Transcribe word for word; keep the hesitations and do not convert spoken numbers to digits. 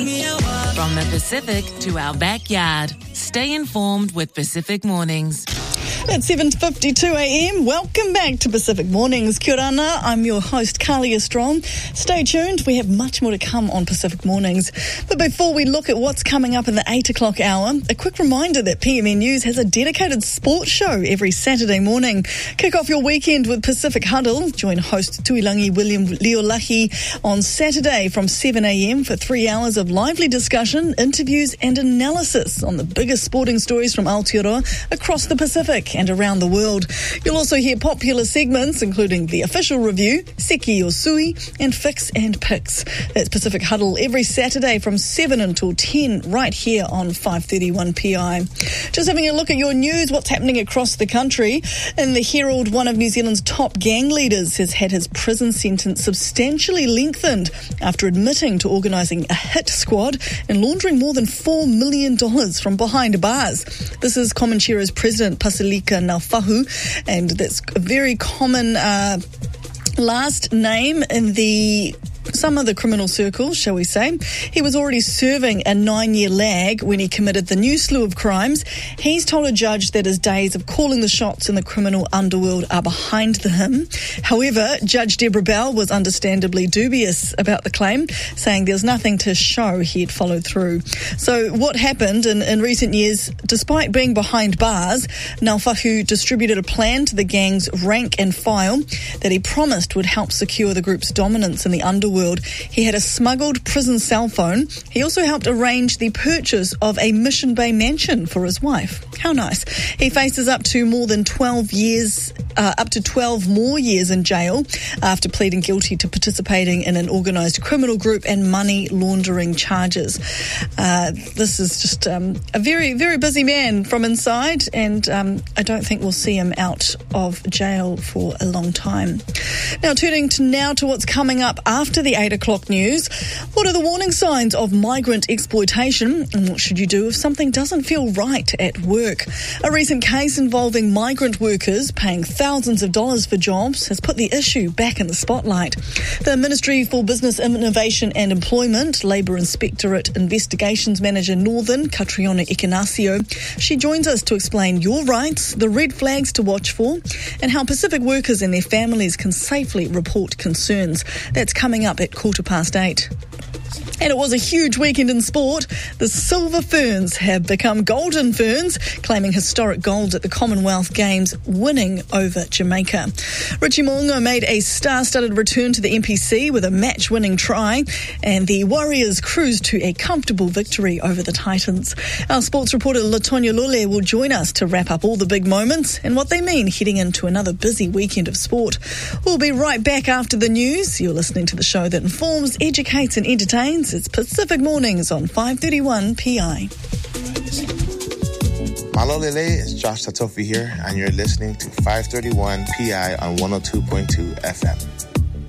From the Pacific to our backyard. Stay informed with Pacific Mornings. It's seven fifty-two a.m. Welcome back to Pacific Mornings. Kia ora, I'm your host, Carlia Strong. Stay tuned. We have much more to come on Pacific Mornings. But before we look at what's coming up in the eight o'clock hour, a quick reminder that P M N News has a dedicated sports show every Saturday morning. Kick off your weekend with Pacific Huddle. Join host Tuilangi William Leolahi on Saturday from seven a.m. for three hours of lively discussion, interviews and analysis on the biggest sporting stories from Aotearoa across the Pacific and around the world. You'll also hear popular segments including the official review, Seki or Sui, and Fix and Picks. That's Pacific Huddle every Saturday from seven until ten right here on five thirty-one P I. Just having a look at your news, what's happening across the country. In the Herald, one of New Zealand's top gang leaders has had his prison sentence substantially lengthened after admitting to organising a hit squad and laundering more than four million dollars from behind bars. This is Comanchero's president, Pasilika Naufahu, and that's a very common uh, last name in the some of the criminal circles, shall we say. He was already serving a nine-year lag when he committed the new slew of crimes. He's told a judge that his days of calling the shots in the criminal underworld are behind him. However, Judge Deborah Bell was understandably dubious about the claim, saying there's nothing to show he had followed through. So what happened in, in recent years, despite being behind bars, Naufahu distributed a plan to the gang's rank and file that he promised would help secure the group's dominance in the underworld. He had a smuggled prison cell phone. He also helped arrange the purchase of a Mission Bay mansion for his wife. How nice. He faces up to more than twelve years, uh, up to twelve more years in jail after pleading guilty to participating in an organised criminal group and money laundering charges. Uh, this is just um, a very, very busy man from inside, and um, I don't think we'll see him out of jail for a long time. Now, turning to now to what's coming up after the eight o'clock news. What are the warning signs of migrant exploitation, and what should you do if something doesn't feel right at work? A recent case involving migrant workers paying thousands of dollars for jobs has put the issue back in the spotlight. The Ministry for Business Innovation and Employment, Labour Inspectorate Investigations Manager Northern, Catriona Ignazio, she joins us to explain your rights, the red flags to watch for, and how Pacific workers and their families can safely report concerns. That's coming up at quarter past eight. And it was a huge weekend in sport. The Silver Ferns have become Golden Ferns, claiming historic gold at the Commonwealth Games, winning over Jamaica. Richie Mo'unga made a star-studded return to the N P C with a match-winning try, and the Warriors cruised to a comfortable victory over the Titans. Our sports reporter Latonya Lule will join us to wrap up all the big moments and what they mean heading into another busy weekend of sport. We'll be right back after the news. You're listening to the show that informs, educates and entertains. It's Pacific Mornings on five thirty-one P I. Malo Lele, it's Josh Tatofi here, and you're listening to five thirty-one P I on one oh two point two F M.